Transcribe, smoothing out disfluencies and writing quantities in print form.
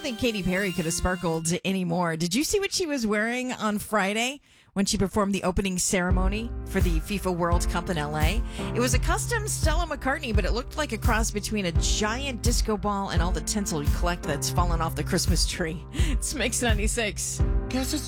think Katy Perry could have sparkled any more. Did you see what she was wearing on Friday when she performed the opening ceremony for the FIFA World Cup in LA? It was a custom Stella McCartney, but it looked like a cross between a giant disco ball and all the tinsel you collect that's fallen off the Christmas tree. It's Mix 96. Guess it's